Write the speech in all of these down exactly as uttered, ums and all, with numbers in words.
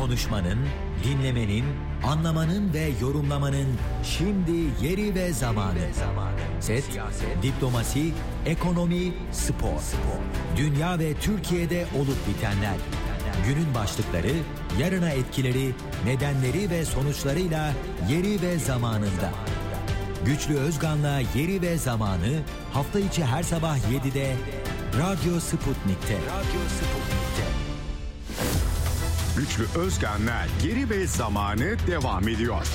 Konuşmanın, dinlemenin, anlamanın ve yorumlamanın şimdi yeri ve zamanı. Set, diplomasi, ekonomi, spor. Dünya ve Türkiye'de olup bitenler. Günün başlıkları, yarına etkileri, nedenleri ve sonuçlarıyla yeri ve zamanında. Güçlü Özgan'la Yeri ve Zamanı hafta içi her sabah yedide Radyo Sputnik'te. Radyo Sputnik'te. Güçlü Özgan'la Yeri ve Zamanı devam ediyor.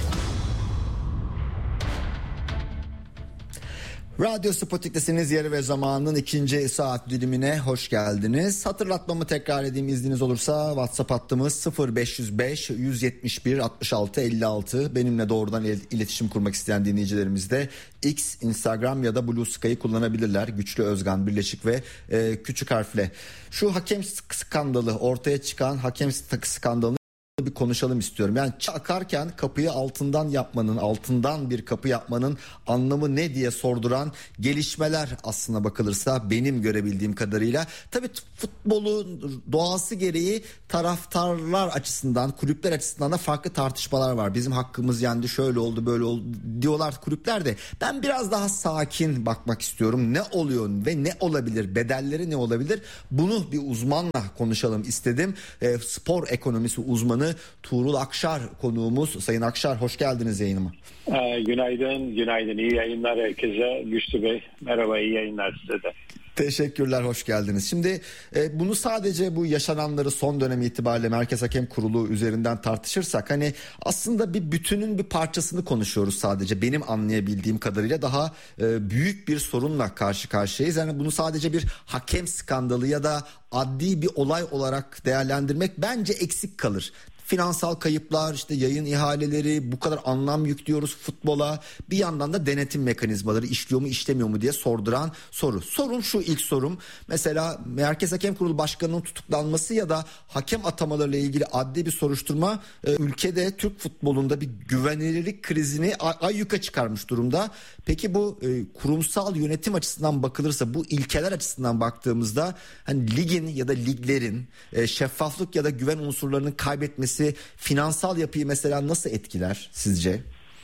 Radyo Sputnik'tesiniz. Yeri ve Zamanı'nın ikinci saat dilimine hoş geldiniz. Hatırlatmamı tekrar edeyim izniniz olursa. WhatsApp hattımız sıfır beş yüz beş yüz yetmiş bir altmış altı elli altı. Benimle doğrudan iletişim kurmak isteyen dinleyicilerimiz de X, Instagram ya da Blue Sky'ı kullanabilirler. Güçlü Özgan birleşik ve e, küçük harfle. Şu hakem skandalı, ortaya çıkan hakem skandalını bir konuşalım istiyorum. Yani çakarken kapıyı altından yapmanın, altından bir kapı yapmanın anlamı ne diye sorduran gelişmeler aslına bakılırsa benim görebildiğim kadarıyla. Tabii futbolun doğası gereği taraftarlar açısından, kulüpler açısından da farklı tartışmalar var. Bizim hakkımız yendi, şöyle oldu, böyle oldu diyorlar kulüpler de. Ben biraz daha sakin bakmak istiyorum. Ne oluyor ve ne olabilir? Bedelleri ne olabilir? Bunu bir uzmanla konuşalım istedim. E, spor ekonomisi uzmanı Tuğrul Akşar konuğumuz. Sayın Akşar, hoş geldiniz yayınıma. Ee, günaydın, günaydın. İyi yayınlar herkese. Güçlü Bey, merhaba, iyi yayınlar size de. Teşekkürler, hoş geldiniz. Şimdi e, bunu sadece bu yaşananları son dönem itibariyle Merkez Hakem Kurulu üzerinden tartışırsak hani aslında bir bütünün bir parçasını konuşuyoruz sadece. Benim anlayabildiğim kadarıyla daha e, büyük bir sorunla karşı karşıyayız. Yani bunu sadece bir hakem skandalı ya da adli bir olay olarak değerlendirmek bence eksik kalır. Finansal kayıplar, işte yayın ihaleleri, bu kadar anlam yüklüyoruz futbola. Bir yandan da denetim mekanizmaları işliyor mu işlemiyor mu diye sorduran soru. Sorun şu, ilk sorum. Mesela Merkez Hakem Kurulu Başkanı'nın tutuklanması ya da hakem atamalarıyla ilgili adli bir soruşturma e, ülkede Türk futbolunda bir güvenilirlik krizini ayyuka çıkarmış durumda. Peki bu e, kurumsal yönetim açısından bakılırsa, bu ilkeler açısından baktığımızda hani ligin ya da liglerin e, şeffaflık ya da güven unsurlarının kaybetmesi finansal yapıyı mesela nasıl etkiler sizce?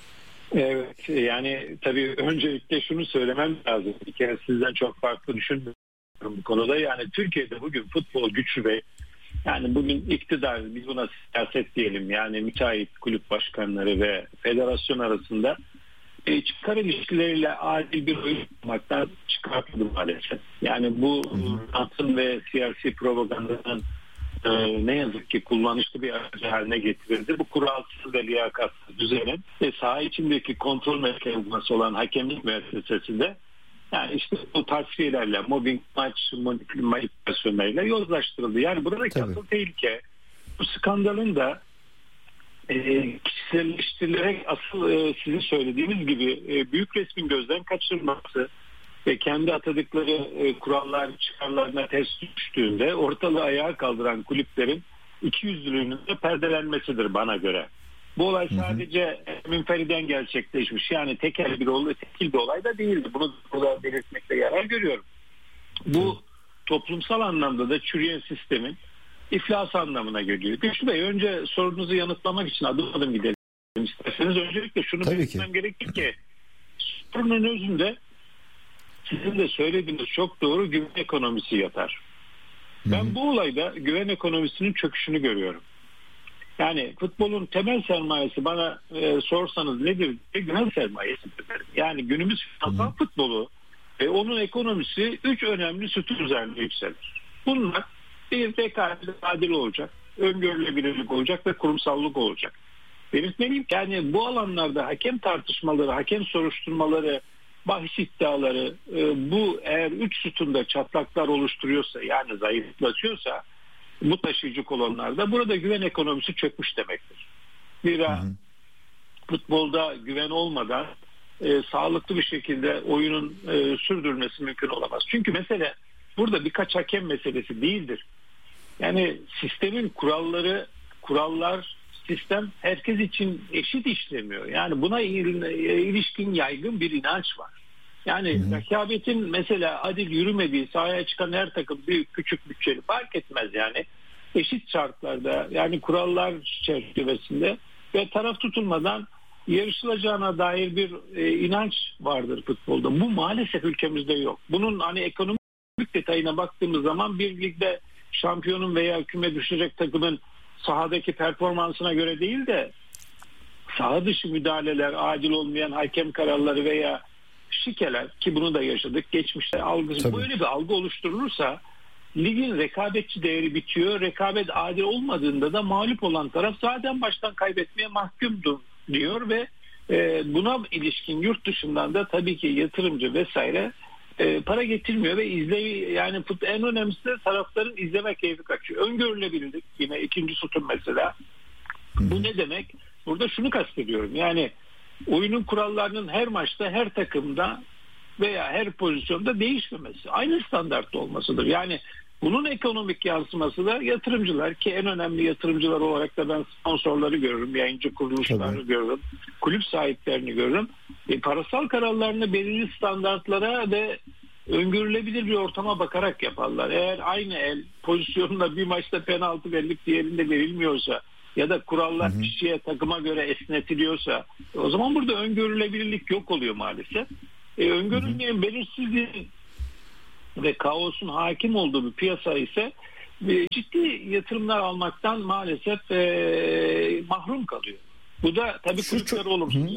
Evet, yani tabii öncelikle şunu söylemem lazım. Bir kere sizden çok farklı düşünmüyorum bu konuda. Yani Türkiye'de bugün futbol güçlü ve yani bugün iktidar, biz buna siyaset diyelim, yani müteahhit kulüp başkanları ve federasyon arasında e, çıkar ilişkileriyle adil bir oyun yapmaktan çıkartıldı maalesef. Yani bu rantın ve siyasi propagandanın Ee, ne yazık ki kullanışlı bir aracı haline getirildi. Bu kuralsız ve liyakatsız düzenin ve saha içindeki kontrol mekanizması olan hakemlik müessesesinde yani işte bu tasfiyelerle, mobbing, maç manipülasyonlarıyla yozlaştırıldı. Yani buradaki Tabii. asıl tehlike bu skandalın da e, kişiselleştirilerek asıl e, sizin söylediğiniz gibi e, büyük resmin gözden kaçırılması ve kendi atadıkları e, kurallar çıkarlarına ters düştüğünde ortalığı ayağa kaldıran kulüplerin ikiyüzlülüğünün de perdelenmesidir bana göre. Bu olay sadece münferiden gerçekleşmiş. Yani tekel bir olay, tekil bir olay da değildi. Bunu burada belirtmekte yarar görüyorum. Bu toplumsal anlamda da çürüyen sistemin iflas anlamına geliyor. Güçlü Bey, önce sorunuzu yanıtlamak için adım adım gidelim isterseniz. Öncelikle şunu belirtmem gerekir ki sorunun özünde sizin de söylediğiniz çok doğru, güven ekonomisi yatar. Ben Hı-hı. bu olayda güven ekonomisinin çöküşünü görüyorum. Yani futbolun temel sermayesi bana e, sorsanız nedir? E, güven sermayesidir. Yani günümüz finansal futbolu ve onun ekonomisi üç önemli sütun üzerinde yükselir. Bunlar bir rekabet adil olacak, öngörülebilirlik olacak ve kurumsallık olacak. Belirtmeliyim ki yani bu alanlarda hakem tartışmaları, hakem soruşturmaları, bahis iddiaları e, bu eğer üç sütunda çatlaklar oluşturuyorsa, yani zayıflatıyorsa bu taşıyıcı kolonlarda burada güven ekonomisi çökmüş demektir. Zira hı hı. futbolda güven olmadan e, sağlıklı bir şekilde oyunun e, sürdürülmesi mümkün olamaz. Çünkü mesele burada birkaç hakem meselesi değildir. Yani sistemin kuralları, kurallar, sistem herkes için eşit işlemiyor. Yani buna ilişkin yaygın bir inanç var. Yani hmm. rekabetin mesela adil yürümediği, sahaya çıkan her takım büyük küçük bütçeli fark etmez yani. eşit şartlarda, yani kurallar çerçevesinde ve taraf tutulmadan yarışılacağına dair bir e, inanç vardır futbolda. Bu maalesef ülkemizde yok. Bunun hani ekonomik detayına baktığımız zaman bir ligde şampiyonun veya küme düşecek takımın sahadaki performansına göre değil de saha dışı müdahaleler, adil olmayan hakem kararları veya şikeler, ki bunu da yaşadık geçmişte, algısı Tabii. böyle bir algı oluşturulursa ligin rekabetçi değeri bitiyor. Rekabet adil olmadığında da mağlup olan taraf zaten baştan kaybetmeye mahkumdur diyor ve e, buna ilişkin yurt dışından da tabii ki yatırımcı vesaire e, para getirmiyor ve izleyi, yani en önemlisi de tarafların izleme keyfi kaçıyor. Öngörülebilirlik yine ikinci sütun mesela. Bu ne demek? Burada şunu kastediyorum. Yani oyunun kurallarının her maçta, her takımda veya her pozisyonda değişmemesi, aynı standartta olmasıdır. Yani bunun ekonomik yansıması da yatırımcılar, ki en önemli yatırımcılar olarak da ben sponsorları görürüm, yayıncı kuruluşları Tabii. görürüm, kulüp sahiplerini görürüm. E, parasal kararlarını belirli standartlara ve öngörülebilir bir ortama bakarak yaparlar. Eğer aynı el pozisyonunda bir maçta penaltı verilip diğerinde verilmiyorsa ya da kurallar hı hı. kişiye, takıma göre esnetiliyorsa o zaman burada öngörülebilirlik yok oluyor maalesef. E, öngörülmeyen belirsizliğin ve kaosun hakim olduğu bir piyasa ise e, ciddi yatırımlar almaktan maalesef e, mahrum kalıyor. Bu da tabii kulüpleri olumsuz.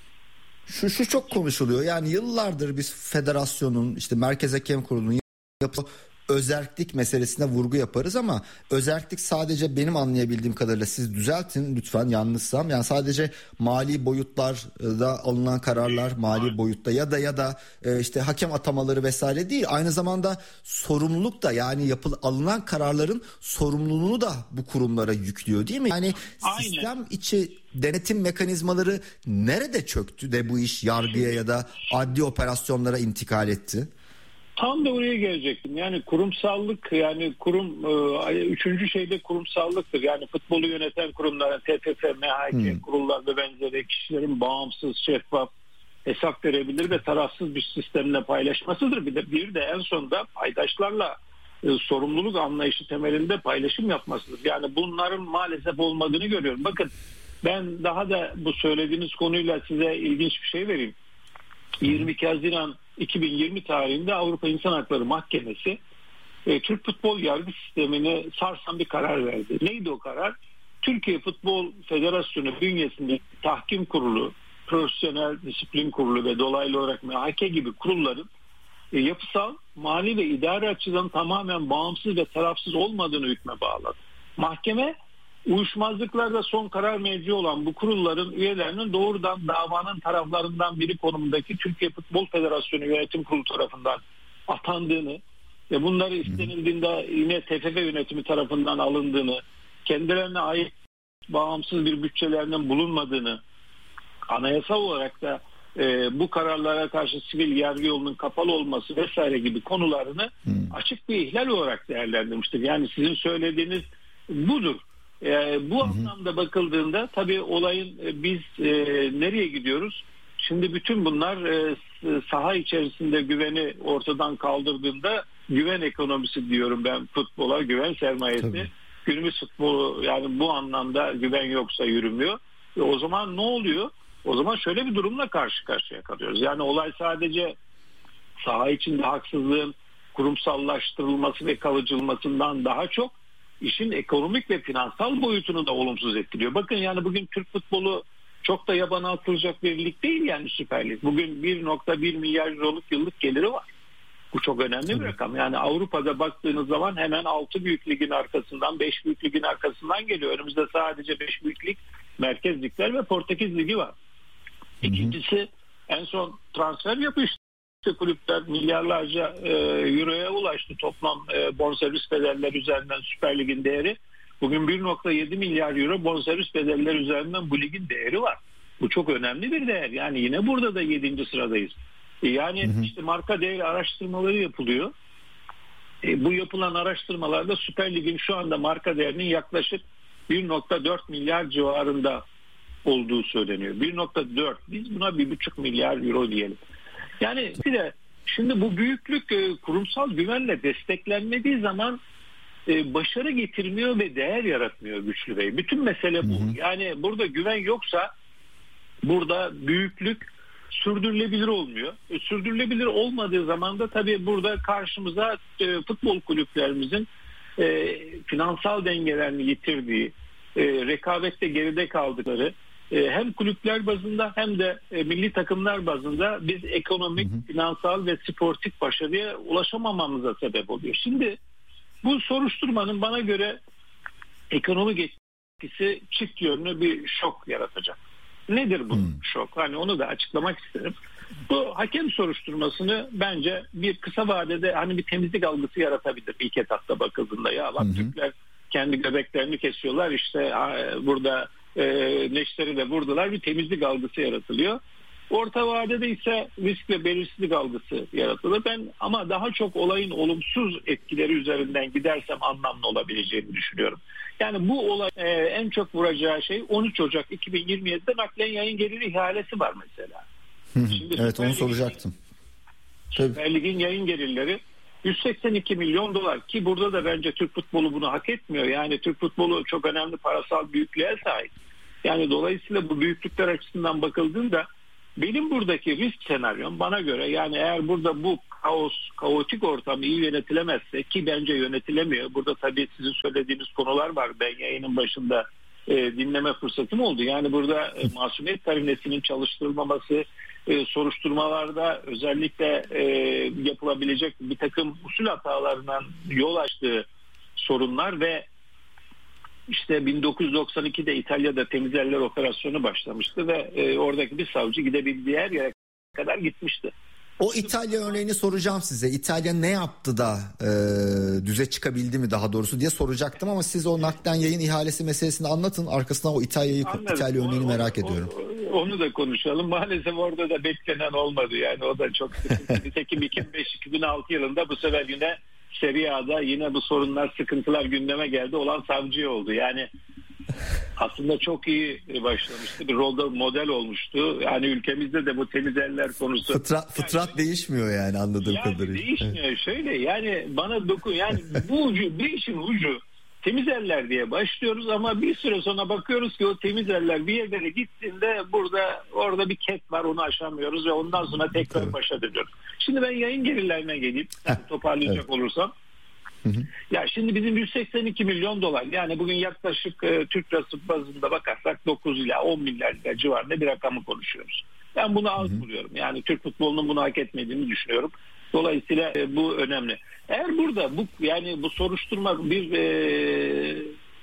Şu, şu çok konuşuluyor. Yani yıllardır biz federasyonun, işte Merkez Hakem Kurulu'nun yapı özerklik meselesine vurgu yaparız ama özerklik sadece benim anlayabildiğim kadarıyla, siz düzeltin lütfen yanlışsam, yani sadece mali boyutlarda alınan kararlar, mali boyutta ya da ya da işte hakem atamaları vesaire değil, aynı zamanda sorumluluk da, yani yapıl alınan kararların sorumluluğunu da bu kurumlara yüklüyor değil mi? Yani Aynen. sistem içi denetim mekanizmaları nerede çöktü de bu iş yargıya ya da adli operasyonlara intikal etti? Tam da oraya gelecektim. Yani kurumsallık, yani kurum üçüncü şeyde kurumsallıktır. Yani futbolu yöneten kurumlar, T F F, M H K, hmm. kurullar ve benzeri kişilerin bağımsız, şeffaf, hesap verebilir ve tarafsız bir sistemle paylaşmasıdır. Bir de bir de en sonunda paydaşlarla e, sorumluluk anlayışı temelinde paylaşım yapmasıdır. Yani bunların maalesef olmadığını görüyorum. Bakın, ben daha da bu söylediğiniz konuyla size ilginç bir şey vereyim. yirmi iki Haziran iki bin yirmi tarihinde Avrupa İnsan Hakları Mahkemesi e, Türk futbol yargı sistemini sarsan bir karar verdi. Neydi o karar? Türkiye Futbol Federasyonu bünyesinde tahkim kurulu, profesyonel disiplin kurulu ve dolaylı olarak M H K gibi kurulların e, yapısal, mali ve idari açıdan tamamen bağımsız ve tarafsız olmadığını hükme bağladı. Mahkeme, uyuşmazlıklarda son karar merci olan bu kurulların üyelerinin doğrudan davanın taraflarından biri konumundaki Türkiye Futbol Federasyonu Yönetim Kurulu tarafından atandığını ve bunları istenildiğinde yine T F F yönetimi tarafından alındığını, kendilerine ait bağımsız bir bütçelerinin bulunmadığını, anayasal olarak da e, bu kararlara karşı sivil yargı yolunun kapalı olması vesaire gibi konularını hmm. açık bir ihlal olarak değerlendirmiştir. Yani sizin söylediğiniz budur. E, bu hı hı. anlamda bakıldığında tabii olayın e, biz e, nereye gidiyoruz? Şimdi bütün bunlar e, saha içerisinde güveni ortadan kaldırdığında güven ekonomisi diyorum ben futbola, güven sermayesi. Tabii. Günümüz futbolu, yani bu anlamda güven yoksa yürümüyor. E, o zaman ne oluyor? O zaman şöyle bir durumla karşı karşıya kalıyoruz. Yani olay sadece saha içinde haksızlığın kurumsallaştırılması ve kalıcılmasından daha çok işin ekonomik ve finansal boyutunu da olumsuz etkiliyor. Bakın, yani bugün Türk futbolu çok da yabana atılacak bir lig değil, yani Süper Lig. Bugün bir virgül bir milyar euroluk yıllık geliri var. Bu çok önemli Tabii. bir rakam. Yani Avrupa'da baktığınız zaman hemen altı büyük ligin arkasından, beş büyük ligin arkasından geliyor. Önümüzde sadece beş büyük lig, merkez ligler ve Portekiz Ligi var. Hı-hı. İkincisi, en son transfer yapıştı. Kulüpler milyarlarca e, euroya ulaştı toplam e, bonservis bedeller üzerinden Süper Lig'in değeri. Bugün bir virgül yedi milyar euro bonservis bedeller üzerinden bu ligin değeri var. Bu çok önemli bir değer. Yani yine burada da yedinci sıradayız. E, yani hı hı. işte marka değeri araştırmaları yapılıyor. E, bu yapılan araştırmalarda Süper Lig'in şu anda marka değerinin yaklaşık bir virgül dört milyar civarında olduğu söyleniyor. bir virgül dört. Biz buna bir buçuk milyar euro diyelim. Yani bir de şimdi bu büyüklük e, kurumsal güvenle desteklenmediği zaman e, e, başarı getirmiyor ve değer yaratmıyor Güçlü Bey. Bütün mesele bu. Hı hı. Yani burada güven yoksa burada büyüklük sürdürülebilir olmuyor. E, sürdürülebilir olmadığı zaman da tabii burada karşımıza e, futbol kulüplerimizin e, finansal dengelerini yitirdiği, e, rekabette geride kaldıkları, e, hem kulüpler bazında hem de e, milli takımlar bazında biz ekonomik, hı hı. finansal ve sportif başarıya ulaşamamamıza sebep oluyor. Şimdi bu soruşturmanın bana göre ekonomik etkisi çift yönlü bir şok yaratacak. Nedir bu hmm. şok? Hani onu da açıklamak isterim. Bu hakem soruşturmasını bence bir kısa vadede hani bir temizlik algısı yaratabilir ilk etapta bakıldığında. Ya bak hmm. Türkler kendi göbeklerini kesiyorlar, işte burada e, leşleri de vurdular, bir temizlik algısı yaratılıyor. Orta vadede ise risk ve belirsizlik algısı yaratılır. Ben ama daha çok olayın olumsuz etkileri üzerinden gidersem anlamlı olabileceğini düşünüyorum. Yani bu olay e, en çok vuracağı şey on üç Ocak iki bin yirmi yedi'de naklen yayın geliri ihalesi var mesela. Şimdi evet, onu soracaktım. Süper Lig'in yayın gelirleri yüz seksen iki milyon dolar ki burada da bence Türk futbolu bunu hak etmiyor. Yani Türk futbolu çok önemli parasal büyüklüğe sahip. Yani dolayısıyla bu büyüklükler açısından bakıldığında benim buradaki risk senaryom bana göre, yani eğer burada bu kaos, kaotik ortam iyi yönetilemezse, ki bence yönetilemiyor. Burada tabii sizin söylediğiniz konular var. Ben yayının başında e, dinleme fırsatım oldu. Yani burada e, masumiyet karinesinin çalıştırılmaması, e, soruşturmalarda özellikle e, yapılabilecek bir takım usul hatalarından yol açtığı sorunlar ve İşte bin dokuz yüz doksan iki'de İtalya'da temiz eller operasyonu başlamıştı ve e, oradaki bir savcı gidebildiği her yere kadar gitmişti. O İtalya örneğini soracağım size. İtalya ne yaptı da e, düze çıkabildi mi daha doğrusu diye soracaktım ama siz o nakden yayın ihalesi meselesini anlatın. Arkasından o İtalya'yı, İtalya örneğini merak o, ediyorum. O, onu da konuşalım. Maalesef orada da beklenen olmadı. Yani o da çok sıkıntı. Nitekim iki bin beş iki bin altı yılında bu sefer yine Serie A'da yine bu sorunlar, sıkıntılar gündeme geldi. Olan savcı oldu. Yani aslında çok iyi başlamıştı. Bir rolda model olmuştu. Yani ülkemizde de bu temiz eller konusu. Fıtra, fıtrat yani, değişmiyor yani anladığım yani kadarıyla. Değişmiyor. Evet. Şöyle yani bana dokun. Yani bu ucu, bir işin ucu temiz eller diye başlıyoruz ama bir süre sonra bakıyoruz ki o temiz eller bir yerlere gittiğinde burada orada bir ket var, onu aşamıyoruz ve ondan sonra tekrar evet. başa dönüyoruz. Şimdi ben yayın gelirlerine geleyim. Yani toparlayacak evet. olursam. Hı hı. Ya şimdi bizim yüz seksen iki milyon dolar, yani bugün yaklaşık e, Türk lirası bazında bakarsak dokuz ila on milyar lira civarında bir rakamı konuşuyoruz. Ben bunu az buluyorum. Yani Türk futbolunun bunu hak etmediğini düşünüyorum. Dolayısıyla e, bu önemli. Eğer burada bu yani bu soruşturma bir e,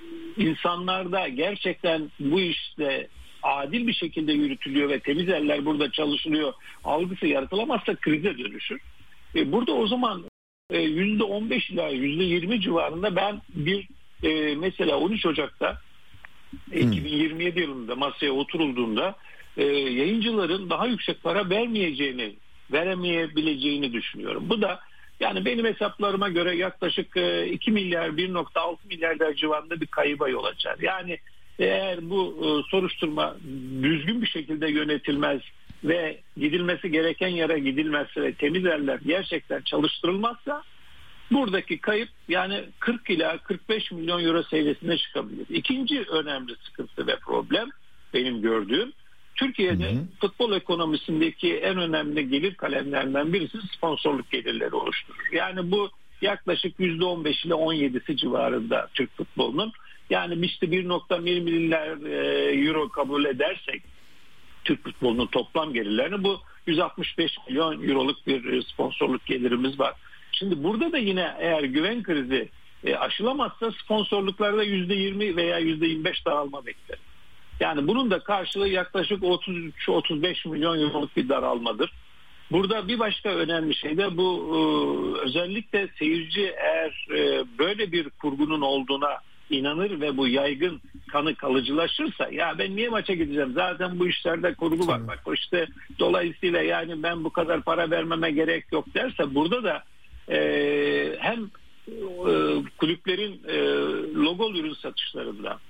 insanlarda gerçekten bu işte adil bir şekilde yürütülüyor ve temiz eller burada çalışılıyor algısı yaratılamazsa krize dönüşür. E, burada o zaman yüzde on beş ila yüzde yirmi civarında ben bir e, mesela on üç Ocak'ta hmm. iki bin yirmi yedi yılında masaya oturulduğunda e, yayıncıların daha yüksek para vermeyeceğini, veremeyebileceğini düşünüyorum. Bu da yani benim hesaplarıma göre yaklaşık e, iki milyar bir nokta altı milyar civarında bir kayıba yol açar. Yani eğer bu e, soruşturma düzgün bir şekilde yönetilmez ve gidilmesi gereken yere gidilmezse ve temiz eller gerçekten çalıştırılmazsa buradaki kayıp yani kırk ila kırk beş milyon euro seviyesine çıkabilir. İkinci önemli sıkıntı ve problem benim gördüğüm, Türkiye'de hı hı. futbol ekonomisindeki en önemli gelir kalemlerinden birisi sponsorluk gelirleri oluşturur. Yani bu yaklaşık yüzde on beş ile on yedi'si civarında Türk futbolunun. Yani işte bir nokta bir milyar euro kabul edersek Türk futbolunun toplam gelirlerini, bu yüz altmış beş milyon euroluk bir sponsorluk gelirimiz var. Şimdi burada da yine eğer güven krizi aşılamazsa sponsorluklarda yüzde yirmi veya yüzde yirmi beş daralma bekler. Yani bunun da karşılığı yaklaşık otuz üç otuz beş milyon euroluk bir daralmadır. Burada bir başka önemli şey de bu, özellikle seyirci eğer böyle bir kurgunun olduğuna inanır ve bu yaygın kanı kalıcılaşırsa, ya ben niye maça gideceğim, zaten bu işlerde kurgu var, bak işte dolayısıyla yani ben bu kadar para vermeme gerek yok derse, burada da e, hem e, kulüplerin e, logo ürün satışlarında,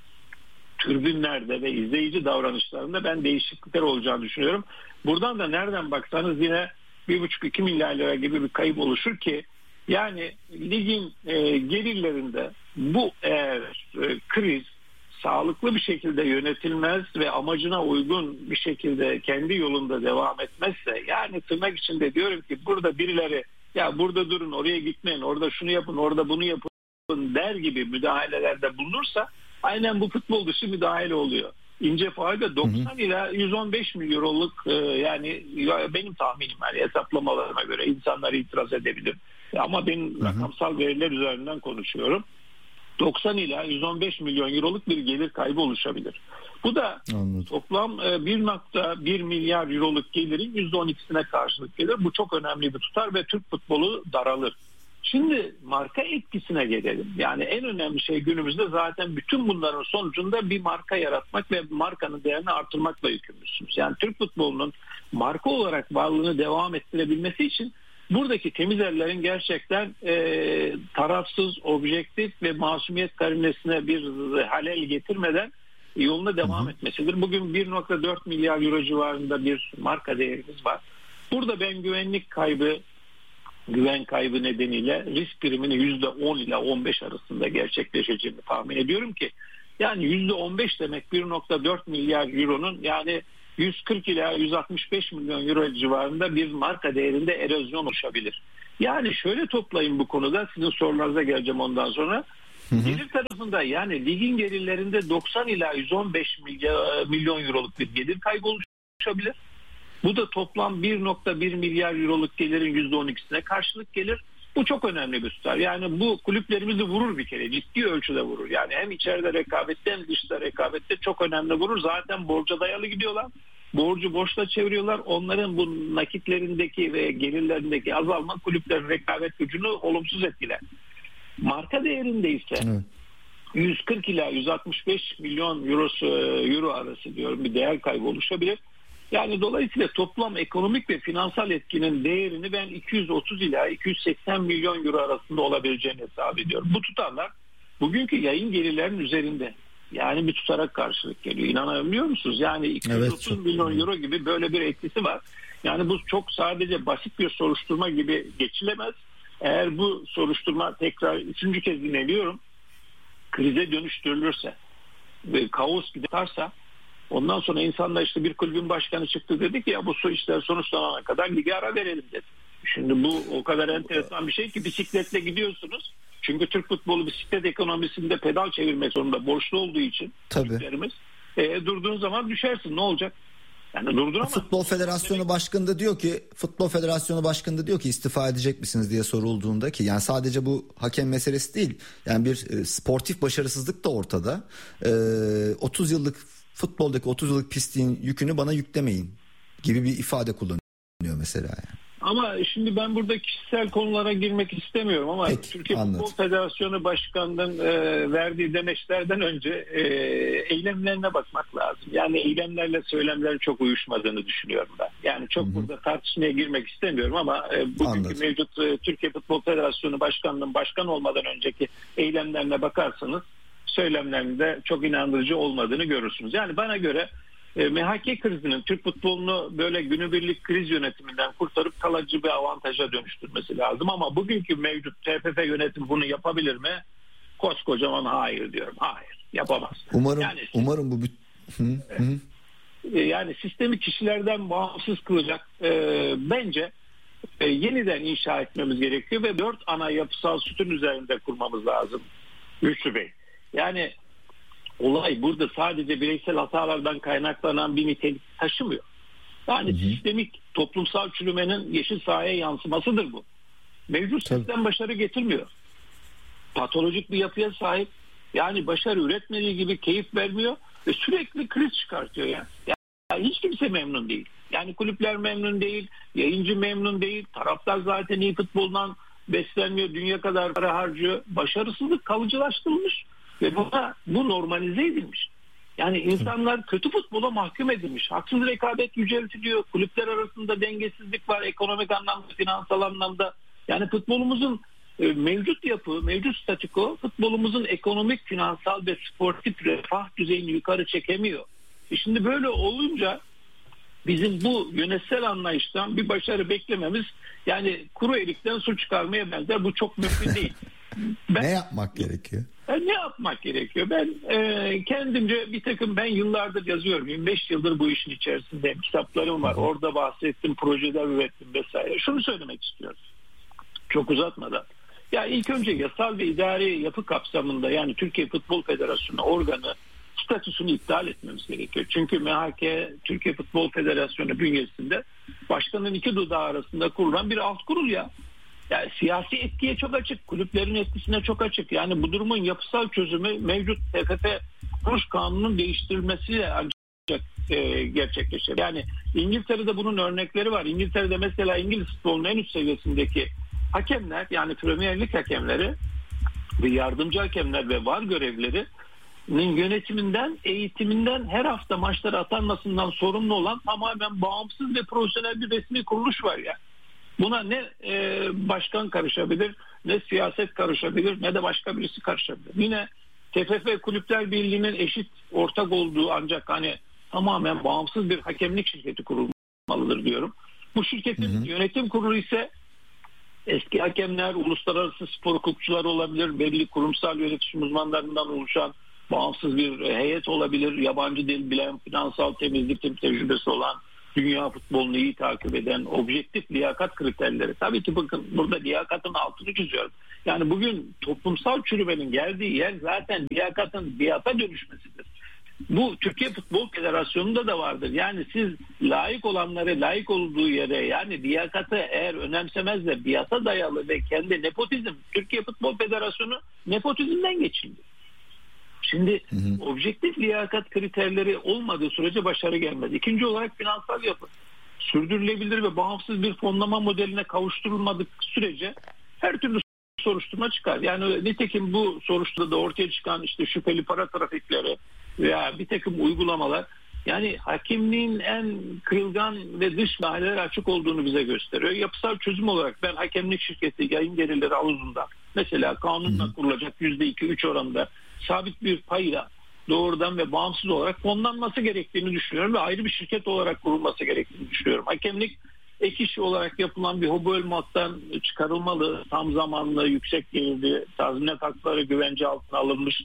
tribünlerde ve izleyici davranışlarında ben değişiklikler olacağını düşünüyorum. Buradan da nereden baksanız yine bir buçuk iki milyar lira gibi bir kayıp oluşur ki yani ligin e, gelirlerinde bu eğer e, kriz sağlıklı bir şekilde yönetilmez ve amacına uygun bir şekilde kendi yolunda devam etmezse, yani tırnak içinde diyorum ki burada birileri ya burada durun, oraya gitmeyin, orada şunu yapın, orada bunu yapın der gibi müdahalelerde bulunursa aynen bu futbol dışı müdahale oluyor. İnce faulde doksan hı hı. ila yüz on beş milyon euroluk e, yani benim tahminim, yani hesaplamalarıma göre insanlar itiraz edebilir. Ama ben hı hı. rakamsal veriler üzerinden konuşuyorum. doksan ila yüz on beş milyon euroluk bir gelir kaybı oluşabilir. Bu da Anladım. toplam bir nokta bir milyar euroluk gelirin yüzde on ikisine karşılık gelir. Bu çok önemli bir tutar ve Türk futbolu daralır. Şimdi marka etkisine gelelim. Yani en önemli şey günümüzde zaten bütün bunların sonucunda bir marka yaratmak ve markanın değerini artırmakla yükümlüsünüz. Yani Türk futbolunun marka olarak varlığını devam ettirebilmesi için buradaki temiz ellerin gerçekten e, tarafsız, objektif ve masumiyet karinesine bir halel getirmeden yoluna devam hı hı. etmesidir. Bugün bir nokta dört milyar euro civarında bir marka değerimiz var. Burada ben güvenlik kaybı, güven kaybı nedeniyle risk primini yüzde on ile on beş arasında gerçekleşeceğini tahmin ediyorum ki yani yüzde on beş demek bir nokta dört milyar euronun yani yüz kırk ila yüz altmış beş milyon euro civarında bir marka değerinde erozyon oluşabilir. Yani şöyle toplayın bu konuda, sizin sorularınıza geleceğim ondan sonra. Hı hı. Gelir tarafında yani ligin gelirlerinde doksan ila yüz on beş milyon euroluk bir gelir kaybı oluşabilir. Bu da toplam bir nokta bir milyar euroluk gelirin yüzde on ikisine karşılık gelir. Bu çok önemli bir tutar. Yani bu kulüplerimizi vurur bir kere. Ciddi ölçüde vurur. Yani hem içeride rekabette hem dışta rekabette çok önemli vurur. Zaten borca dayalı gidiyorlar. Borcu borçla çeviriyorlar. Onların bu nakitlerindeki ve gelirlerindeki azalma kulüplerin rekabet gücünü olumsuz etkiler. Marka değerinde ise evet. yüz kırk ila yüz altmış beş milyon eurosu, euro arası diyorum bir değer kaybı oluşabilir. Yani dolayısıyla toplam ekonomik ve finansal etkinin değerini ben iki yüz otuz ila iki yüz seksen milyon euro arasında olabileceğini hesap ediyorum. Bu tutarlar bugünkü yayın gelirlerinin üzerinde. Yani bir tutarak karşılık geliyor. İnanabiliyor musunuz? Yani iki yüz otuz evet, milyon euro gibi böyle bir etkisi var. Yani bu çok sadece basit bir soruşturma gibi geçilemez. Eğer bu soruşturma tekrar üçüncü kez dinleniyorum, krize dönüştürülürse ve kaos giderse, ondan sonra insanlar işte bir kulübün başkanı çıktı dedi ki ya bu su işler sonuçlanana kadar lige ara verelim dedi. Şimdi bu o kadar enteresan bir şey ki bisikletle gidiyorsunuz. Çünkü Türk futbolu bisiklet ekonomisinde pedal çevirmek zorunda, borçlu olduğu için kulüplerimiz. E, durduğun zaman düşersin, ne olacak? Yani durduramaz. Futbol Federasyonu Başkanı da diyor ki Futbol Federasyonu Başkanı da diyor ki istifa edecek misiniz diye sorulduğunda ki yani sadece bu hakem meselesi değil. Yani bir e, sportif başarısızlık da ortada. E, otuz yıllık futboldaki otuz yıllık pisliğin yükünü bana yüklemeyin gibi bir ifade kullanıyor mesela yani. Ama şimdi ben burada kişisel konulara girmek istemiyorum ama Peki, Türkiye anladım. Futbol Federasyonu Başkanı'nın e, verdiği demeçlerden önce e, eylemlerine bakmak lazım. Yani eylemlerle söylemlerin çok uyuşmadığını düşünüyorum ben. Yani çok Hı-hı. burada tartışmaya girmek istemiyorum ama e, bugünkü anladım. mevcut e, Türkiye Futbol Federasyonu Başkanı'nın başkan olmadan önceki eylemlerine bakarsanız söylemlerinde çok inandırıcı olmadığını görürsünüz. Yani bana göre E, M H K krizinin Türk futbolunu böyle günübirlik kriz yönetiminden kurtarıp kalıcı bir avantaja dönüştürmesi lazım ama bugünkü mevcut T F F yönetimi bunu yapabilir mi? Koskocaman hayır diyorum. Hayır, yapamaz. Umarım yani, umarım bu hı, hı. E, yani sistemi kişilerden bağımsız kılacak e, bence e, yeniden inşa etmemiz gerekiyor ve dört ana yapısal sütun üzerinde kurmamız lazım. Lütfü Bey. Yani olay burada sadece bireysel hatalardan kaynaklanan bir nitelik taşımıyor. Yani hı hı. sistemik toplumsal çürümenin yeşil sahaya yansımasıdır bu. Mevcut Tabii. sistem başarı getirmiyor. Patolojik bir yapıya sahip. Yani başarı üretmediği gibi keyif vermiyor ve sürekli kriz çıkartıyor yani. Yani hiç kimse memnun değil. Yani kulüpler memnun değil, yayıncı memnun değil, taraftar zaten iyi futboldan beslenmiyor, dünya kadar para harcıyor. Başarısızlık kalıcılaştırılmış. Ve buna, bu normalize edilmiş. Yani insanlar kötü futbola mahkum edilmiş. Haksız rekabet yüceltiliyor. Kulüpler arasında dengesizlik var. Ekonomik anlamda, finansal anlamda. Yani futbolumuzun e, mevcut yapı, mevcut statüko futbolumuzun ekonomik, finansal ve sportif refah düzeyini yukarı çekemiyor. E şimdi böyle olunca bizim bu yönetsel anlayıştan bir başarı beklememiz yani kuru erikten su çıkarmaya benzer. Bu çok mümkün değil. Ben, ne yapmak gerekiyor? Yani ne yapmak gerekiyor? Ben e, kendimce bir takım, ben yıllardır yazıyorum. yirmi beş yıldır bu işin içerisindeyim. Kitaplarım var. Orada bahsettim, projeler ürettim vesaire. Şunu söylemek istiyorum. Çok uzatmadan. Ya ilk önce yasal ve idari yapı kapsamında, yani Türkiye Futbol Federasyonu organı statüsünü iptal etmemiz gerekiyor. Çünkü M H K, Türkiye Futbol Federasyonu bünyesinde başkanın iki dudağı arasında kurulan bir alt kurul ya. Yani siyasi etkiye çok açık, kulüplerin etkisine çok açık. Yani bu durumun yapısal çözümü mevcut T F F kuruluş kanununun değiştirilmesiyle ancak e, gerçekleşir. Yani İngiltere'de bunun örnekleri var. İngiltere'de mesela İngiliz futbolunun en üst seviyesindeki hakemler, yani Premier Lig hakemleri ve yardımcı hakemler ve VAR görevlilerinin yönetiminden, eğitiminden, her hafta maçlara atanmasından sorumlu olan tamamen bağımsız ve profesyonel bir resmi kuruluş var yani. Buna ne e, başkan karışabilir, ne siyaset karışabilir, ne de başka birisi karışabilir. Yine T F F Kulüpler Birliği'nin eşit ortak olduğu, ancak hani tamamen bağımsız bir hakemlik şirketi kurulmalıdır diyorum. Bu şirketin hı hı. yönetim kurulu ise eski hakemler, uluslararası spor hukukçular olabilir, belli kurumsal yönetişim uzmanlarından oluşan bağımsız bir heyet olabilir, yabancı dil bilen, finansal temizlik tecrübesi olan, dünya futbolunu iyi takip eden, objektif liyakat kriterleri. Tabii ki bakın, burada liyakatın altını çiziyorum. Yani bugün toplumsal çürümenin geldiği yer zaten liyakatın biata dönüşmesidir. Bu Türkiye Futbol Federasyonu'nda da vardır. Yani siz layık olanları layık olduğu yere, yani liyakatı eğer önemsemez de biata dayalı ve kendi nepotizm, Türkiye Futbol Federasyonu nepotizmden geçildi. Şimdi hı hı. objektif liyakat kriterleri olmadığı sürece başarı gelmez. İkinci olarak finansal yapı. Sürdürülebilir ve bağımsız bir fonlama modeline kavuşturulmadık sürece her türlü soruşturma çıkar. Yani nitekim bu soruşturmada ortaya çıkan işte şüpheli para trafikleri veya bir takım uygulamalar, yani hakemliğin en kırılgan ve dış mahalleler açık olduğunu bize gösteriyor. Yapısal çözüm olarak ben hakemlik şirketi yayın gelirleri havuzunda mesela kanunla kurulacak yüzde iki üç oranında sabit bir payla doğrudan ve bağımsız olarak fonlanması gerektiğini düşünüyorum ve ayrı bir şirket olarak kurulması gerektiğini düşünüyorum. Hakemlik ek iş olarak yapılan bir hobi olmaktan çıkarılmalı, tam zamanlı, yüksek gelirli, tazminat hakları güvence altına alınmış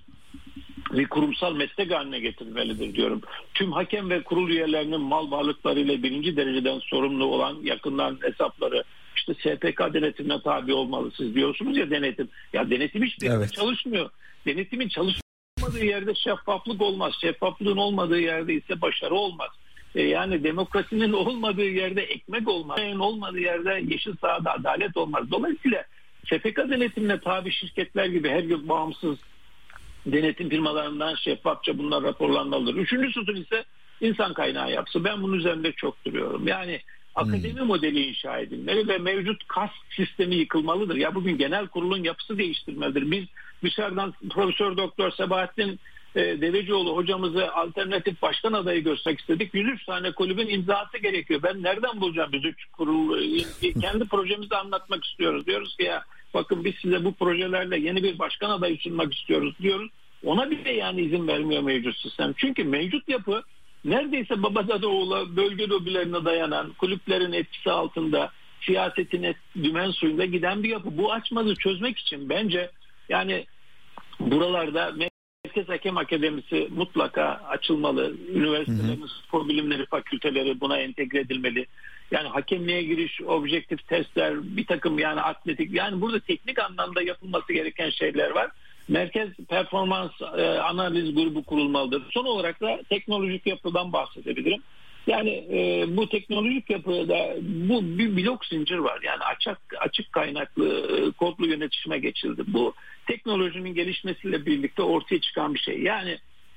bir kurumsal meslek haline getirilmelidir diyorum. Tüm hakem ve kurul üyelerinin mal varlıklarıyla birinci dereceden sorumlu olan yakınların hesapları işte S P K denetimine tabi olmalı. Siz diyorsunuz ya denetim. Ya denetim hiçbir yerde evet. çalışmıyor. Denetimin çalışmadığı yerde şeffaflık olmaz. Şeffaflığın olmadığı yerde ise başarı olmaz. E yani demokrasinin olmadığı yerde ekmek olmaz. Olmadığı yerde yeşil sahada adalet olmaz. Dolayısıyla S P K denetimine tabi şirketler gibi her gün bağımsız denetim firmalarından şeffafça bunlar raporlanmalıdır. Üçüncü sütun ise insan kaynağı yapısı. Ben bunun üzerinde çok duruyorum. Yani akademi hmm. modeli inşa edilmeli ve mevcut kast sistemi yıkılmalıdır. Ya bugün genel kurulun yapısı değiştirmelidir. Biz dışarıdan Profesör Doktor Sebahattin e, Devecioğlu hocamızı alternatif başkan adayı göstermek istedik. yüz üç tane kulübün imzası gerekiyor. Ben nereden bulacağım yüz üç kurul? Kendi projemizi anlatmak istiyoruz. Diyoruz ki ya bakın biz size bu projelerle yeni bir başkan adayı sunmak istiyoruz diyoruz. Ona bile yani izin vermiyor mevcut sistem. Çünkü mevcut yapı neredeyse babada oğula bölge lobilerine dayanan, kulüplerin etkisi altında, siyasetin et, dümen suyunda giden bir yapı. Bu açmazı çözmek için bence yani buralarda Merkez Hakem Akademisi mutlaka açılmalı. Üniversitelerin spor bilimleri fakülteleri buna entegre edilmeli. Yani hakemliğe giriş, objektif testler, bir takım yani atletik, yani burada teknik anlamda yapılması gereken şeyler var. Merkez performans e, analiz grubu kurulmalıdır. Son olarak da teknolojik yapıdan bahsedebilirim. Yani e, bu teknolojik yapıda bu bir blok zincir var. Yani açık açık kaynaklı e, kodlu yönetişime geçildi. Bu teknolojinin gelişmesiyle birlikte ortaya çıkan bir şey. Yani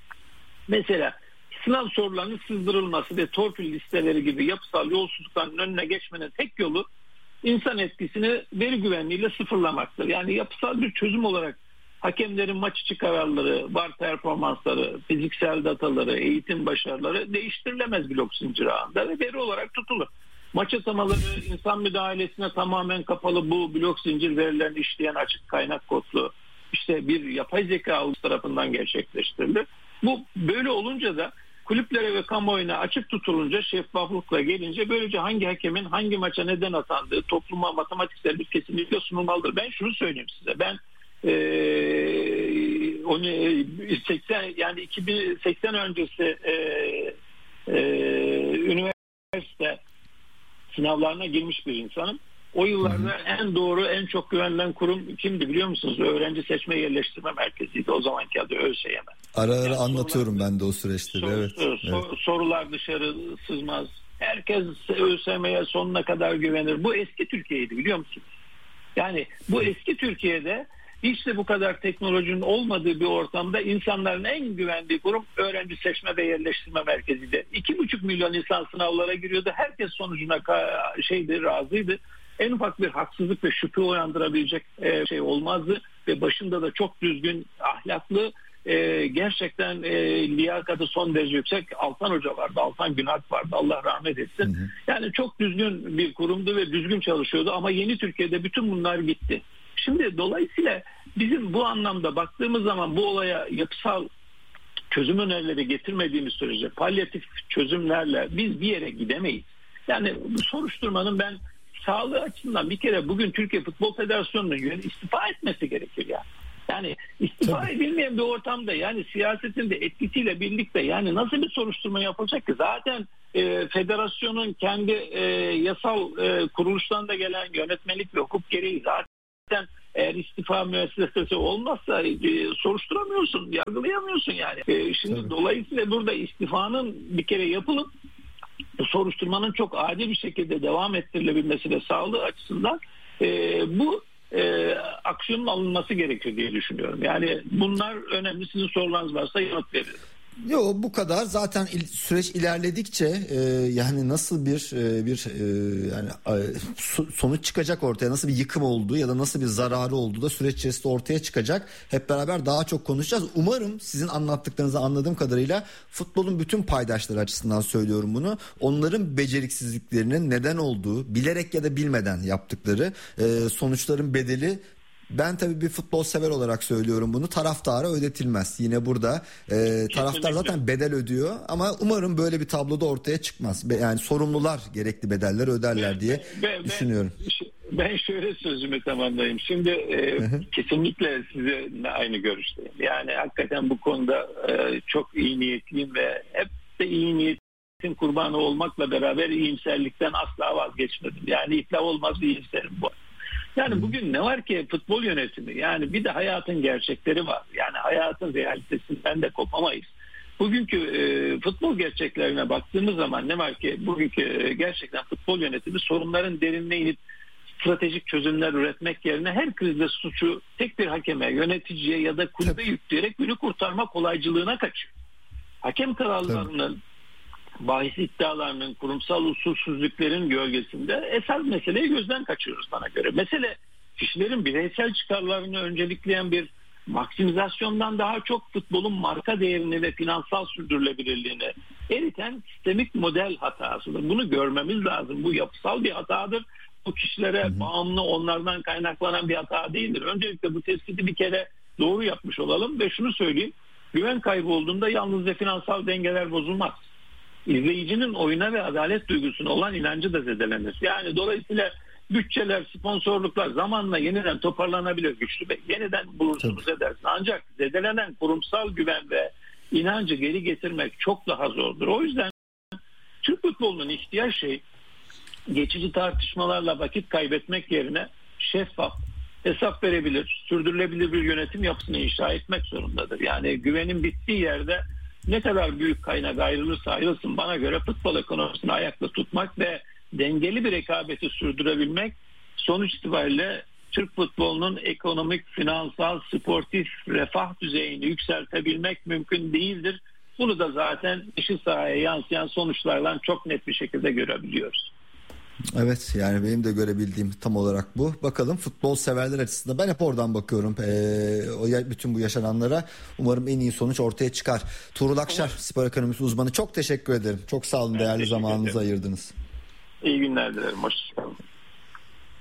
mesela sınav sorularının sızdırılması ve torpil listeleri gibi yapısal yolsuzlukların önüne geçmenin tek yolu insan etkisini veri güvenliğiyle sıfırlamaktır. Yani yapısal bir çözüm olarak hakemlerin maç içi kararları, VAR performansları, fiziksel dataları, eğitim başarıları değiştirilemez blok zinciri ağında ve veri olarak tutulur. Maç atamaları, insan müdahalesine tamamen kapalı bu blok zincir verilerini işleyen açık kaynak kodlu işte bir yapay zeka tarafından gerçekleştirilir. Bu böyle olunca da kulüplere ve kamuoyuna açık tutulunca, şeffaflıkla gelince böylece hangi hakemin hangi maça neden atandığı topluma matematiksel bir kesinlikle sunulmalıdır. Ben şunu söyleyeyim size. Ben Ee, onu seksen yani iki bin seksen öncesi e, e, üniversite sınavlarına girmiş bir insanım. O yıllarda hı hı. en doğru, en çok güvenilen kurum kimdi biliyor musunuz? Öğrenci Seçme Yerleştirme Merkezi'ydi. O zamanki adı ÖSYM. Ara ara yani anlatıyorum sorular, ben de o süreçte. Sor, evet, sor, evet. Sorular dışarı sızmaz. Herkes ÖSYM'ye sonuna kadar güvenir. Bu eski Türkiye'ydi biliyor musunuz? Yani bu eski Türkiye'de hiç de bu kadar teknolojinin olmadığı bir ortamda insanların en güvendiği kurum Öğrenci Seçme ve Yerleştirme Merkezi'ydi. İki buçuk milyon insan sınavlara giriyordu. Herkes sonucuna şeydi, razıydı. En ufak bir haksızlık ve şüphe uyandırabilecek şey olmazdı. Ve başında da çok düzgün, ahlaklı, gerçekten liyakatı son derece yüksek Altan Hoca vardı. Altan Günalp vardı. Allah rahmet etsin. Hı hı. Yani çok düzgün bir kurumdu ve düzgün çalışıyordu. Ama yeni Türkiye'de bütün bunlar gitti. Şimdi dolayısıyla bizim bu anlamda baktığımız zaman bu olaya yapısal çözüm önerileri getirmediğimiz sürece palyatif çözümlerle biz bir yere gidemeyiz. Yani bu soruşturmanın ben sağlığı açısından bir kere bugün Türkiye Futbol Federasyonu'nun istifa etmesi gerekir ya. Yani istifa edilmeyen bir ortamda yani siyasetin de etkisiyle birlikte yani nasıl bir soruşturma yapılacak ki? Zaten e, federasyonun kendi e, yasal e, kuruluştan da gelen yönetmelik ve hukuk gereği zaten eğer istifa müessesesi olmazsa e, soruşturamıyorsun, yargılayamıyorsun yani. E, şimdi Tabii. dolayısıyla burada istifanın bir kere yapılıp bu soruşturmanın çok adil bir şekilde devam ettirilebilmesi ve sağlığı açısından e, bu e, aksiyonun alınması gerekiyor diye düşünüyorum. Yani bunlar önemli. Sizin sorularınız varsa yanıt veririm. Yok bu kadar zaten il, süreç ilerledikçe e, yani nasıl bir e, bir e, yani e, sonuç çıkacak ortaya, nasıl bir yıkım olduğu ya da nasıl bir zararı olduğu da süreç içerisinde ortaya çıkacak. Hep beraber daha çok konuşacağız. Umarım sizin anlattıklarınızı anladığım kadarıyla futbolun bütün paydaşları açısından söylüyorum bunu. Onların beceriksizliklerinin neden olduğu, bilerek ya da bilmeden yaptıkları e, sonuçların bedeli. Ben tabii bir futbol sever olarak söylüyorum bunu. Taraftara ödetilmez. Yine burada e, taraftar zaten bedel ödüyor ama umarım böyle bir tabloda ortaya çıkmaz. Yani sorumlular gerekli bedeller öderler ben, diye ben, düşünüyorum. Ben, ben şöyle sözümü tamamlayayım. Şimdi e, kesinlikle sizinle aynı görüşteyim. Yani hakikaten bu konuda e, çok iyi niyetliyim ve hep de iyi niyetin kurbanı olmakla beraber iyimserlikten asla vazgeçmedim. Yani iflah olmaz iyimserim bu. Yani bugün ne var ki futbol yönetimi, yani bir de hayatın gerçekleri var. Yani hayatın realitesinden de kopamayız. Bugünkü e, futbol gerçeklerine baktığımız zaman ne var ki bugünkü e, gerçekten futbol yönetimi sorunların derinine inip stratejik çözümler üretmek yerine her krizde suçu tek bir hakeme, yöneticiye ya da kulübe yükleyerek günü kurtarma kolaycılığına kaçıyor. Hakem kararlarının, bahis iddialarının, kurumsal usulsüzlüklerin gölgesinde esas meseleyi gözden kaçırıyoruz bana göre. Mesele kişilerin bireysel çıkarlarını öncelikleyen bir maksimizasyondan daha çok futbolun marka değerini ve finansal sürdürülebilirliğini eriten sistemik model hatasıdır. Bunu görmemiz lazım. Bu yapısal bir hatadır. Bu kişilere hı hı. bağımlı, onlardan kaynaklanan bir hata değildir. Öncelikle bu tespiti bir kere doğru yapmış olalım ve şunu söyleyeyim. Güven kaybı olduğunda yalnızca finansal dengeler bozulmaz. İzleyicinin oyuna ve adalet duygusuna olan inancı da zedelenir. Yani dolayısıyla bütçeler, sponsorluklar zamanla yeniden toparlanabilir güçlü ve yeniden bulursunuz edersin. Ancak zedelenen kurumsal güven ve inancı geri getirmek çok daha zordur. O yüzden Türk futbolunun ihtiyaç şey geçici tartışmalarla vakit kaybetmek yerine şeffaf, hesap verebilir, sürdürülebilir bir yönetim yapısını inşa etmek zorundadır. Yani güvenin bittiği yerde ne kadar büyük kaynak ayrılırsa ayrılsın bana göre futbol ekonomisini ayakta tutmak ve dengeli bir rekabeti sürdürebilmek sonuç itibariyle Türk futbolunun ekonomik, finansal, sportif refah düzeyini yükseltebilmek mümkün değildir. Bunu da zaten işi sahaya yansıyan sonuçlardan çok net bir şekilde görebiliyoruz. Evet, yani benim de görebildiğim tam olarak bu. Bakalım futbol severler açısından ben hep oradan bakıyorum ee, o bütün bu yaşananlara. Umarım en iyi sonuç ortaya çıkar. Tuğrul Akşar, spor ekonomisi uzmanı, çok teşekkür ederim. Çok sağ olun, değerli zamanınızı ayırdınız. İyi günler dilerim. Hoşçakalın.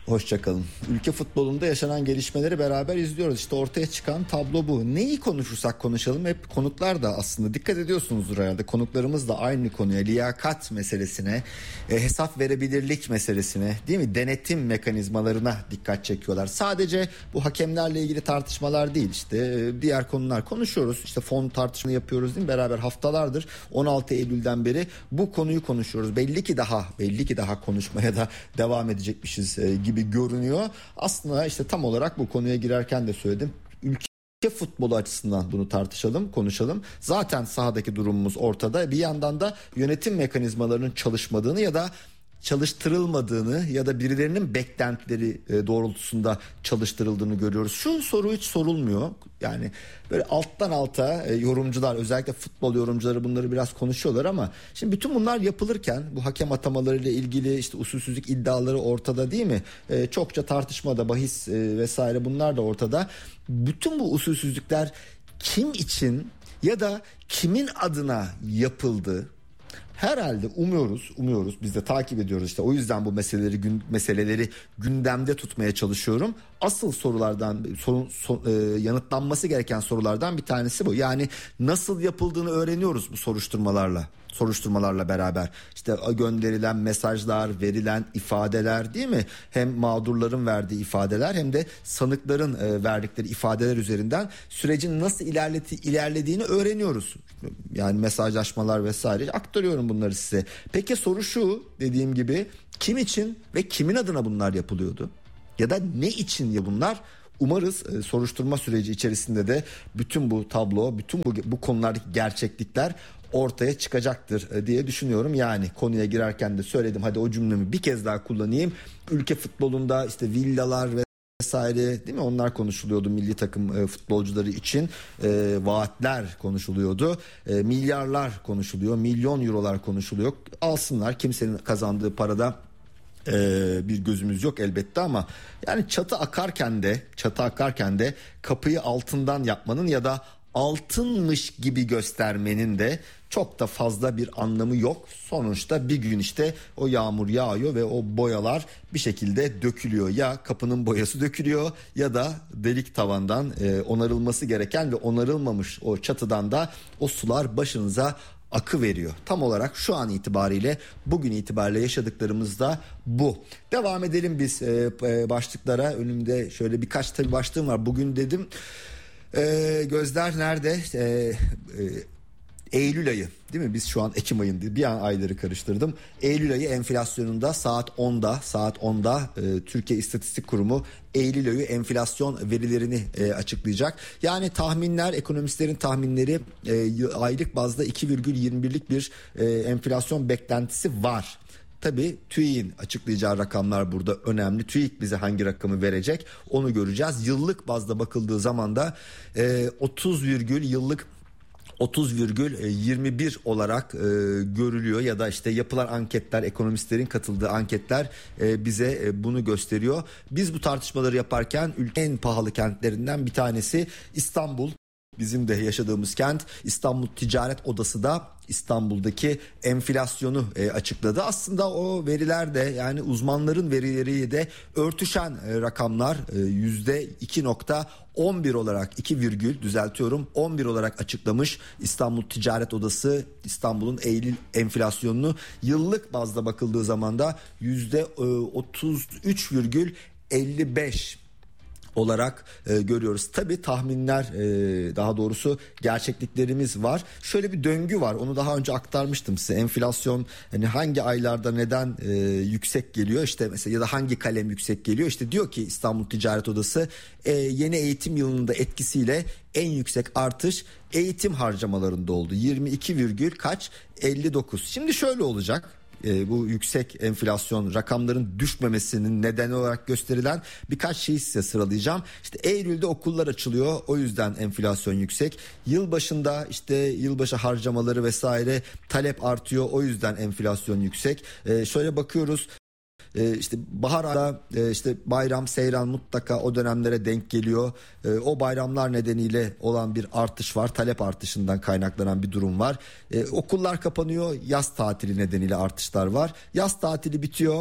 Hoşçakalın. Ülke futbolunda yaşanan gelişmeleri beraber izliyoruz. İşte ortaya çıkan tablo bu. Neyi konuşursak konuşalım hep konuklar da aslında dikkat ediyorsunuzdur herhalde. Konuklarımız da aynı konuya, liyakat meselesine, e, hesap verebilirlik meselesine, değil mi? Denetim mekanizmalarına dikkat çekiyorlar. Sadece bu hakemlerle ilgili tartışmalar değil, işte e, diğer konular konuşuyoruz. İşte fon tartışma yapıyoruz, değil mi? Beraber haftalardır on altı Eylül'den beri bu konuyu konuşuyoruz. Belli ki daha belli ki daha konuşmaya da devam edecekmişiz e, gibi gibi görünüyor. Aslında işte tam olarak bu konuya girerken de söyledim. Ülke futbolu açısından bunu tartışalım, konuşalım. Zaten sahadaki durumumuz ortada. Bir yandan da yönetim mekanizmalarının çalışmadığını ya da çalıştırılmadığını ya da birilerinin beklentileri doğrultusunda çalıştırıldığını görüyoruz. Şu soru hiç sorulmuyor. Yani böyle alttan alta yorumcular, özellikle futbol yorumcuları bunları biraz konuşuyorlar ama şimdi bütün bunlar yapılırken bu hakem atamalarıyla ilgili işte usulsüzlük iddiaları ortada, değil mi? Ee, çokça tartışmada, bahis e, vesaire bunlar da ortada. Bütün bu usulsüzlükler kim için ya da kimin adına yapıldı? Herhalde umuyoruz, umuyoruz. Biz de takip ediyoruz işte. O yüzden bu meseleleri gün, meseleleri gündemde tutmaya çalışıyorum. Asıl sorulardan, sorun, so, e, yanıtlanması gereken sorulardan bir tanesi bu. Yani nasıl yapıldığını öğreniyoruz bu soruşturmalarla. Soruşturmalarla beraber işte gönderilen mesajlar, verilen ifadeler, değil mi? Hem mağdurların verdiği ifadeler hem de sanıkların e, verdikleri ifadeler üzerinden sürecin nasıl ilerleti, ilerlediğini öğreniyoruz. Yani mesajlaşmalar vesaire aktarıyorum bunları size. Peki soru şu, dediğim gibi kim için ve kimin adına bunlar yapılıyordu? Ya da ne için ya bunlar? Umarız e, soruşturma süreci içerisinde de bütün bu tablo, bütün bu, bu konulardaki gerçeklikler ortaya çıkacaktır e, diye düşünüyorum. Yani konuya girerken de söyledim, hadi o cümlemi bir kez daha kullanayım. Ülke futbolunda işte villalar vesaire, değil mi? Onlar konuşuluyordu milli takım e, futbolcuları için. E, vaatler konuşuluyordu. E, milyarlar konuşuluyor. Milyon eurolar konuşuluyor. Alsınlar, kimsenin kazandığı parada Ee, bir gözümüz yok elbette ama yani çatı akarken de çatı akarken de kapıyı altından yapmanın ya da altınmış gibi göstermenin de çok da fazla bir anlamı yok. Sonuçta bir gün işte o yağmur yağıyor ve o boyalar bir şekilde dökülüyor. Ya kapının boyası dökülüyor ya da delik tavandan e, onarılması gereken ve onarılmamış o çatıdan da o sular başınıza akı veriyor. Tam olarak şu an itibariyle, bugün itibariyle yaşadıklarımız da bu. Devam edelim biz e, başlıklara. Önümde şöyle birkaç tabii başlığım var. Bugün dedim e, gözler nerede? E, e, Eylül ayı, değil mi? Biz şu an Ekim ayındayız. Bir an ayları karıştırdım. Eylül ayı enflasyonunda saat onda saat onda e, Türkiye İstatistik Kurumu Eylül ayı enflasyon verilerini e, açıklayacak. Yani tahminler, ekonomistlerin tahminleri e, aylık bazda iki virgül yirmi birlik bir e, enflasyon beklentisi var. Tabii TÜİK'in açıklayacağı rakamlar burada önemli. TÜİK bize hangi rakamı verecek onu göreceğiz. Yıllık bazda bakıldığı zaman da e, otuz virgül yıllık otuz virgül yirmi bir olarak e, görülüyor ya da işte yapılan anketler, ekonomistlerin katıldığı anketler e, bize e, bunu gösteriyor. Biz bu tartışmaları yaparken ülkenin en pahalı kentlerinden bir tanesi İstanbul. Bizim de yaşadığımız kent. İstanbul Ticaret Odası da İstanbul'daki enflasyonu e, açıkladı. Aslında o veriler de, yani uzmanların verileri de örtüşen e, rakamlar. e, yüzde iki nokta on bir olarak, iki virgül düzeltiyorum on bir olarak açıklamış İstanbul Ticaret Odası İstanbul'un Eylül enflasyonunu. Yıllık bazda bakıldığı zaman da yüzde otuz üç virgül elli beş olarak e, görüyoruz. Tabii tahminler, e, daha doğrusu gerçekliklerimiz var. Şöyle bir döngü var. Onu daha önce aktarmıştım size. Enflasyon hani hangi aylarda neden e, yüksek geliyor? İşte mesela ya da hangi kalem yüksek geliyor? İşte diyor ki İstanbul Ticaret Odası e, yeni eğitim yılında etkisiyle en yüksek artış eğitim harcamalarında oldu. yirmi iki virgül kaç? elli dokuz. Şimdi şöyle olacak. E, bu yüksek enflasyon rakamların düşmemesinin nedeni olarak gösterilen birkaç şeyi size sıralayacağım. İşte Eylül'de okullar açılıyor, o yüzden enflasyon yüksek. Yılbaşında işte yılbaşı harcamaları vesaire, talep artıyor, o yüzden enflasyon yüksek. E, şöyle bakıyoruz. Ee, işte bahar ayında e, işte bayram, seyran mutlaka o dönemlere denk geliyor. E, o bayramlar nedeniyle olan bir artış var. Talep artışından kaynaklanan bir durum var. E, okullar kapanıyor. Yaz tatili nedeniyle artışlar var. Yaz tatili bitiyor.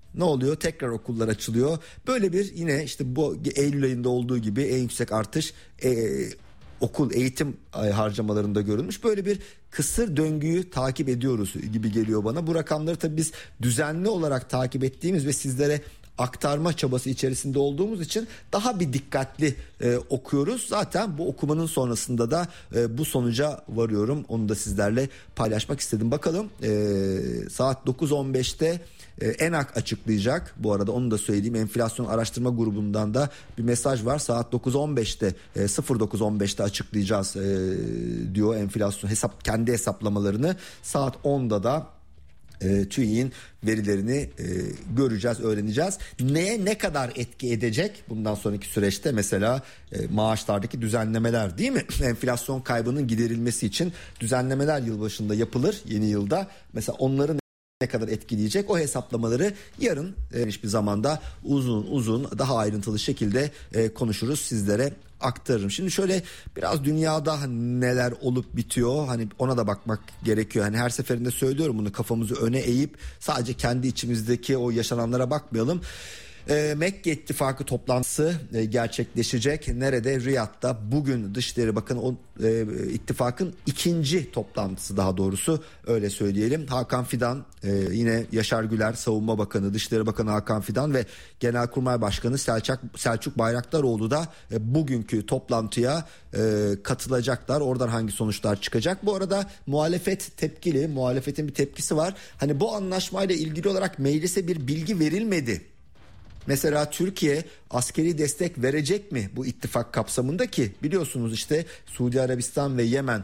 ne oluyor? Tekrar okullar açılıyor. Böyle bir yine işte bu Eylül ayında olduğu gibi en yüksek artış e, okul eğitim harcamalarında görülmüş. Böyle bir kısır döngüyü takip ediyoruz gibi geliyor bana. Bu rakamları tabii biz düzenli olarak takip ettiğimiz ve sizlere aktarma çabası içerisinde olduğumuz için daha bir dikkatli e, okuyoruz. Zaten bu okumanın sonrasında da e, bu sonuca varıyorum. Onu da sizlerle paylaşmak istedim. Bakalım e, saat dokuz on beşte e, ENAK açıklayacak. Bu arada onu da söyleyeyim. Enflasyon araştırma grubundan da bir mesaj var. Saat dokuz on beşte e, sıfır dokuz on beşte açıklayacağız e, diyor enflasyon hesap kendi hesaplamalarını. Saat onda da E, TÜİK'in verilerini e, göreceğiz, öğreneceğiz. Neye ne kadar etki edecek bundan sonraki süreçte mesela e, maaşlardaki düzenlemeler değil mi? Enflasyon kaybının giderilmesi için düzenlemeler yılbaşında yapılır, yeni yılda. Mesela onların ne kadar etkileyecek, o hesaplamaları yarın geniş bir zamanda uzun uzun daha ayrıntılı şekilde e, konuşuruz, sizlere aktarırım. Şimdi şöyle biraz dünyada neler olup bitiyor, hani ona da bakmak gerekiyor. Hani her seferinde söylüyorum bunu, kafamızı öne eğip sadece kendi içimizdeki o yaşananlara bakmayalım. E, Mekke İttifakı toplantısı e, gerçekleşecek. Nerede? Riyad'da. Bugün Dışişleri Bakanı o e, ittifakın ikinci toplantısı, daha doğrusu öyle söyleyelim. Hakan Fidan, e, yine Yaşar Güler Savunma Bakanı, Dışişleri Bakanı Hakan Fidan ve Genelkurmay Başkanı Selçuk, Selçuk Bayraktaroğlu da e, bugünkü toplantıya e, katılacaklar. Oradan hangi sonuçlar çıkacak? Bu arada muhalefet tepkili, muhalefetin bir tepkisi var. Hani bu anlaşmayla ilgili olarak meclise bir bilgi verilmedi. Mesela Türkiye askeri destek verecek mi bu ittifak kapsamında, ki biliyorsunuz işte Suudi Arabistan ve Yemen